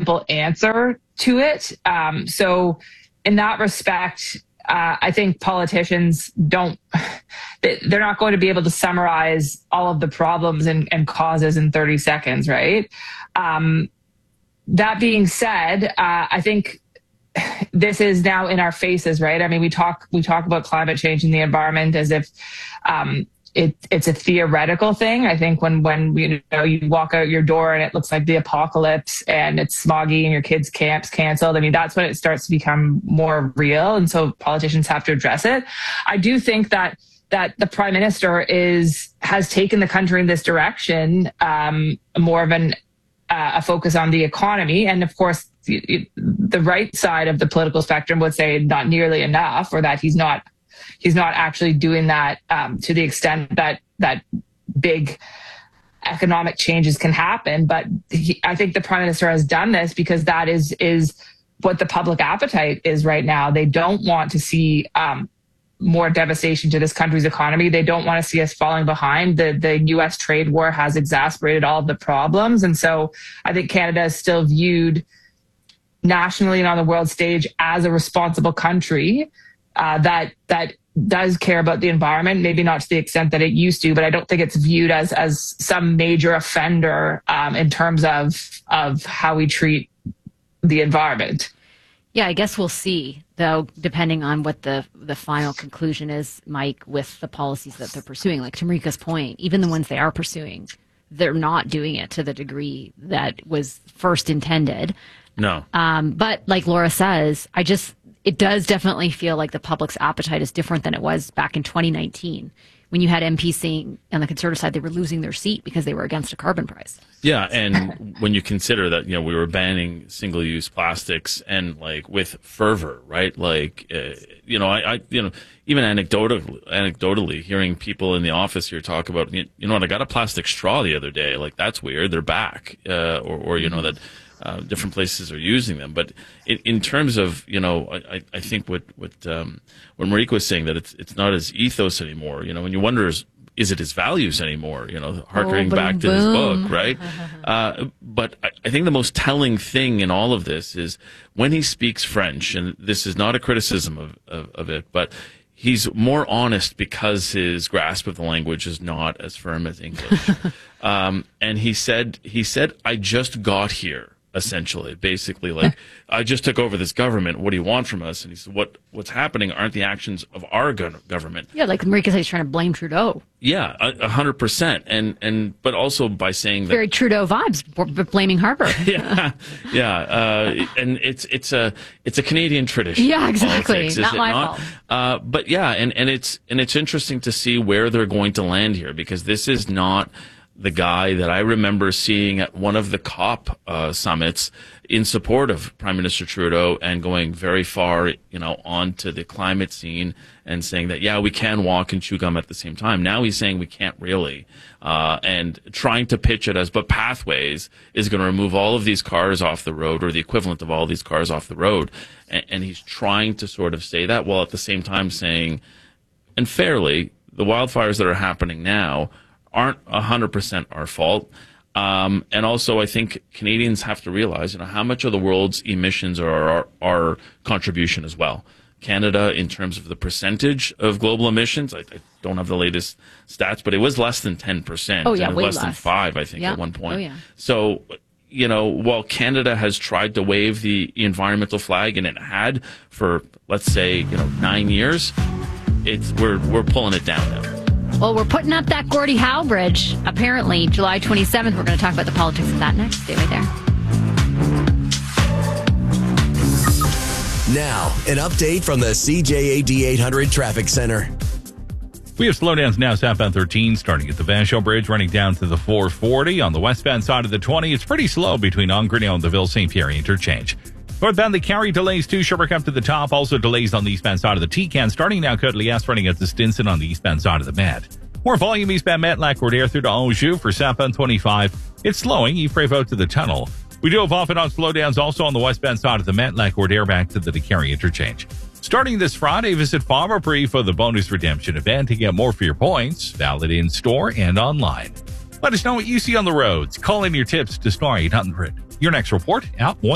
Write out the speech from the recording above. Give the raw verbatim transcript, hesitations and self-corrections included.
simple answer to it. Um, so in that respect, uh, I think politicians don't, they're not going to be able to summarize all of the problems and, and causes in thirty seconds, right? Um, that being said, uh, I think this is now in our faces, right? I mean, we talk we talk about climate change and the environment as if um, it, it's a theoretical thing. I think when when you know you walk out your door and it looks like the apocalypse and it's smoggy and your kids' camp's canceled, I mean, that's when it starts to become more real. And so politicians have to address it. I do think that that the prime minister is has taken the country in this direction, um, more of an uh, a focus on the economy, and of course the right side of the political spectrum would say not nearly enough, or that he's not he's not actually doing that um, to the extent that that big economic changes can happen. But he, I think the prime minister has done this because that is is what the public appetite is right now. They don't want to see um, more devastation to this country's economy. They don't want to see us falling behind. The the U S trade war has exacerbated all of the problems, and so I think Canada is still viewed nationally and on the world stage as a responsible country uh, that that does care about the environment, maybe not to the extent that it used to, but I don't think it's viewed as as some major offender um, in terms of of how we treat the environment. Yeah, I guess we'll see, though, depending on what the the final conclusion is, Mike, with the policies that they're pursuing. Like to Marika's point, even the ones they are pursuing, they're not doing it to the degree that was first intended. No. Um, but like Laura says, I just, it does definitely feel like the public's appetite is different than it was back in twenty nineteen when you had M Ps saying on the Conservative side they were losing their seat because they were against a carbon price. Yeah, and when you consider that, you know, we were banning single-use plastics and like with fervor, right? Like, uh, you know, I, I, you know, even anecdotally, anecdotally, hearing people in the office here talk about, you know what, I got a plastic straw the other day. Like, that's weird. They're back, uh, or, or you know that. Uh, different places are using them, but in, in terms of, you know, I, I think what what um, what Marika was saying, that it's it's not his ethos anymore. You know, when you wonder is is it his values anymore? You know, harkening oh, back boom, to his boom. book, right? uh, but I, I think the most telling thing in all of this is when he speaks French, and this is not a criticism of of, of it, but he's more honest because his grasp of the language is not as firm as English. um, and he said he said I just got here. Essentially, basically, like, I just took over this government. What do you want from us? And he said, "What what's happening aren't the actions of our go- government." Yeah, like Marika said, he's trying to blame Trudeau. Yeah, a hundred percent, and and but also by saying that very Trudeau vibes, b- blaming Harper. yeah, yeah, uh, and it's it's a it's a Canadian tradition. Yeah, exactly. Politics, not my not? fault. Uh, but yeah, and and it's and it's interesting to see where they're going to land here, because this is not the guy that I remember seeing at one of the COP uh, summits in support of Prime Minister Trudeau and going very far, you know, onto the climate scene and saying that, yeah, we can walk and chew gum at the same time. Now he's saying we can't really, uh, and trying to pitch it as, but Pathways is going to remove all of these cars off the road, or the equivalent of all these cars off the road. And, and he's trying to sort of say that, while at the same time saying, and fairly, the wildfires that are happening now aren't one hundred percent our fault. Um, and also, I think Canadians have to realize, you know, how much of the world's emissions are our, our contribution as well. Canada, in terms of the percentage of global emissions, I, I don't have the latest stats, but it was less than ten percent. Oh, yeah, and way less less. than five, I think, yeah. at one point. Oh, yeah. So, you know, while Canada has tried to wave the environmental flag, and it had for, let's say, you know, nine years, it's we're we're pulling it down now. Well, we're putting up that Gordie Howe Bridge, apparently, July twenty-seventh. We're going to talk about the politics of that next. Stay right there. Now, an update from the C J A D eight hundred Traffic Center. We have slowdowns now southbound thirteen, starting at the Vachon Bridge, running down to the four forty. On the westbound side of the twenty, it's pretty slow between Ongrenay and the Ville-Saint Pierre interchange. Northbound, they carry delays too. Sherbrooke up to the top. Also delays on the eastbound side of the T-Can. Starting now, Côte-Liesse running at the Stinson on the eastbound side of the Met. More volume eastbound Met, Lac-Roudère through to Anjou for southbound twenty-five. It's slowing. Yves Prévost to the tunnel. We do have off and on slowdowns also on the westbound side of the Met, Lac-Roudère back to the DeCarry interchange. Starting this Friday, visit Farmer Prix for the bonus redemption event to get more for your points. Valid in store and online. Let us know what you see on the roads. Call in your tips to star eight hundred. Your next report out one.